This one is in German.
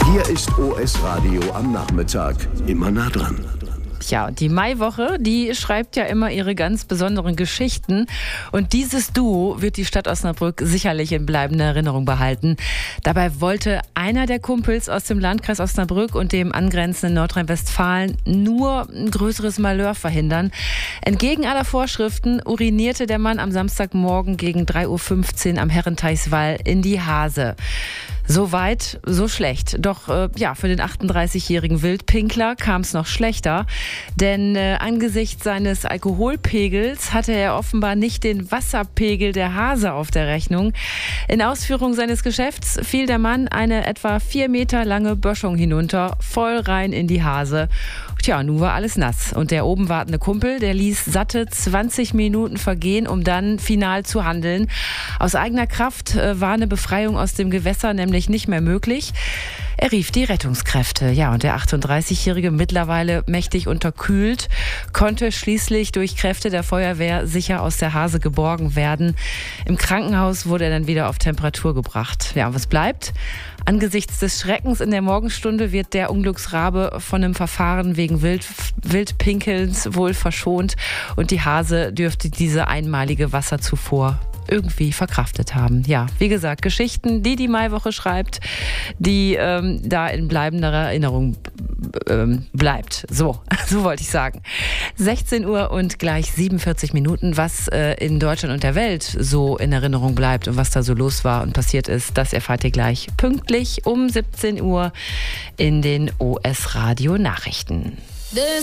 Hier ist OS Radio am Nachmittag. Immer nah dran. Ja, die Maiwoche, die schreibt ja immer ihre ganz besonderen Geschichten. Und dieses Duo wird die Stadt Osnabrück sicherlich in bleibender Erinnerung behalten. Dabei wollte einer der Kumpels aus dem Landkreis Osnabrück und dem angrenzenden Nordrhein-Westfalen nur ein größeres Malheur verhindern. Entgegen aller Vorschriften urinierte der Mann am Samstagmorgen gegen 3:15 Uhr am Herrenteichswall in die Hase. So weit, so schlecht. Doch für den 38-jährigen Wildpinkler kam es noch schlechter. Denn angesichts seines Alkoholpegels hatte er offenbar nicht den Wasserpegel der Hase auf der Rechnung. In Ausführung seines Geschäfts fiel der Mann eine etwa 4 Meter lange Böschung hinunter, voll rein in die Hase. Tja, nun war alles nass. Und der oben wartende Kumpel, der ließ satte 20 Minuten vergehen, um dann final zu handeln. Aus eigener Kraft war eine Befreiung aus dem Gewässer nämlich nicht mehr möglich. Er rief die Rettungskräfte. Ja, und der 38-Jährige, mittlerweile mächtig unterkühlt, konnte schließlich durch Kräfte der Feuerwehr sicher aus der Hase geborgen werden. Im Krankenhaus wurde er dann wieder auf Temperatur gebracht. Ja, und was bleibt? Angesichts des Schreckens in der Morgenstunde wird der Unglücksrabe von einem Verfahren wegen Wildpinkelns wohl verschont. Und die Hase dürfte diese einmalige Wasserzufuhr irgendwie verkraftet haben. Ja, wie gesagt, Geschichten, die Maiwoche schreibt, die da in bleibender Erinnerung bleibt. So wollte ich sagen. 16 Uhr und gleich 47 Minuten. Was in Deutschland und der Welt so in Erinnerung bleibt und was da so los war und passiert ist, das erfahrt ihr gleich pünktlich um 17 Uhr in den OS Radio Nachrichten.